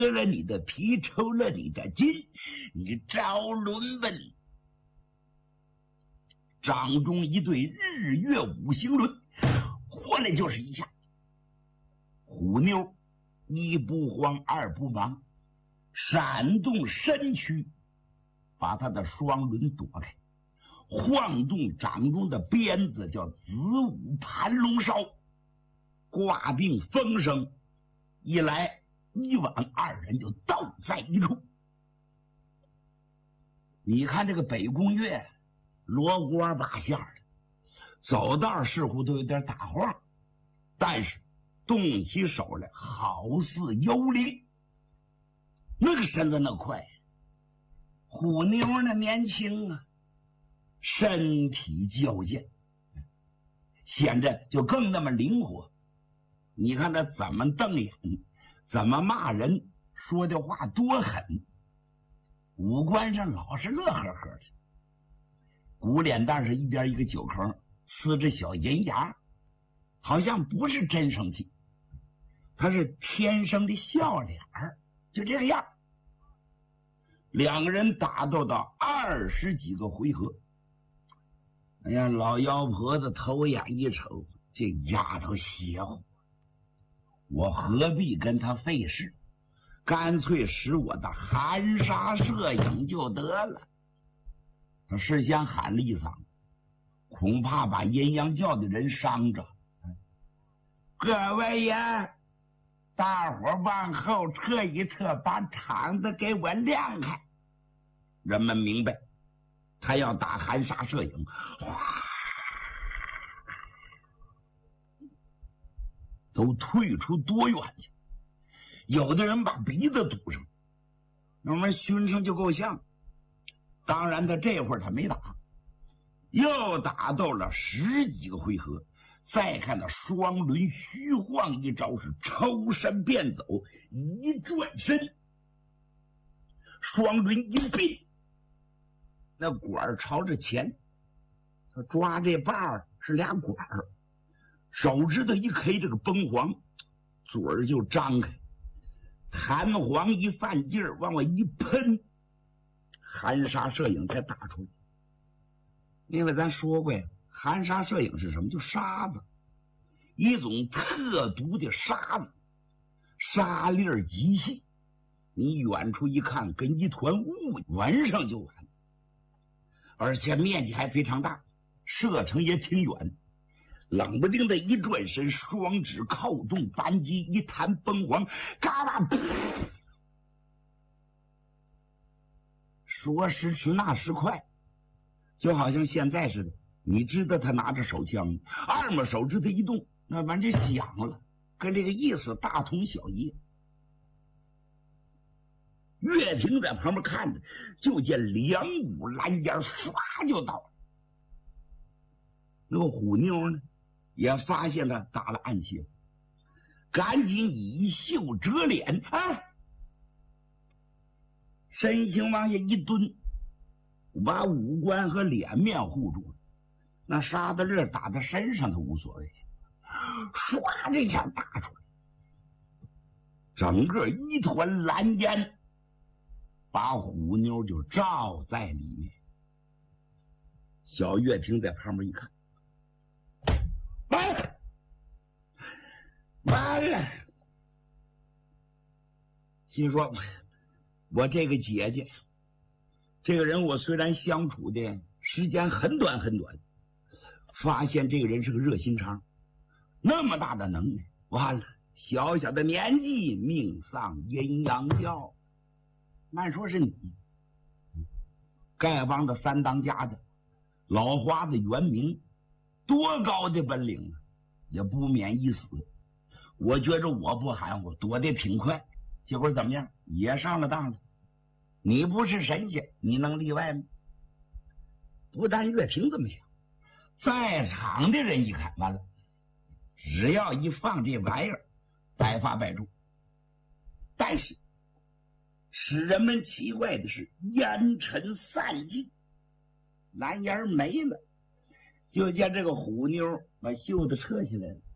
了你的皮，抽了你的筋，你招伦问。掌中一对日月五行轮，过来就是一下。虎妞一不慌二不忙，闪动身躯，把他的双轮躲开，晃动掌中的鞭子，叫子午盘龙烧，挂定风声，一来一往，二人就斗在一处。你看这个北宫月罗锅把馅的，走道似乎都有点打晃，但是动起手来好似幽灵，那个身子那快。虎妞呢年轻啊，身体矫健，显着就更那么灵活。你看他怎么瞪眼，怎么骂人，说的话多狠，五官上老是乐呵呵的，鼓脸蛋是一边一个酒坑，呲着小银牙，好像不是真生气，他是天生的笑脸，就这个样。两个人打斗到20几个回合，哎呀，老妖婆子头眼一瞅，这丫头邪乎，我何必跟他费事，干脆使我的含沙射影就得了。他事先喊了一嗓，恐怕把阴阳教的人伤着。各位呀，大伙往后撤一撤，把场子给我亮开。人们明白他要打含沙射影，都退出多远去。有的人把鼻子堵上，那么熏声就够呛。当然他这会儿他没打，又打斗了10几个回合。再看到双轮虚晃一招，是抽身便走，一转身，双轮一并，那管朝着前，他抓这把是俩管，手指头一 K 这个崩黄，嘴儿就张开，弹簧一犯劲儿，往外一喷，含沙射影才打出来。因为咱说过呀，含沙射影是什么？就沙子，一种特毒的沙子，沙粒儿极细，你远处一看跟一团雾闻上就完，而且面积还非常大，射程也挺远。冷不丁的一转身，双指靠中扳机，一弹崩黄，嘎巴，说时迟那时快，就好像现在似的。你知道他拿着手枪，二拇手指头一动，那玩意就响了，跟这个意思大同小异。岳平在旁边看着，就见2股蓝烟唰就到了。那个虎妞呢，也发现他打了暗器，赶紧以袖遮脸，身形往下一蹲，把五官和脸面护住了。那沙子粒打在身上都无所谓，唰这下打出来，整个一团蓝烟把虎妞就罩在里面。小岳平在旁边一看，完了，心说我这个姐姐，这个人我虽然相处的时间很短很短，发现这个人是个热心肠，那么大的能耐，完了，小小的年纪命丧阴阳教。慢说是你，丐帮的3当家的老花子袁明，多高的本领啊，也不免一死。我觉着我不含糊，躲得挺快，结果怎么样，也上了当了。你不是神仙，你能例外吗？不但岳平这么想，在场的人一看，完了，只要一放这玩意儿，百发百中。但是使人们奇怪的是，烟尘散尽，蓝烟没了，就见这个虎妞把袖子撤下来了，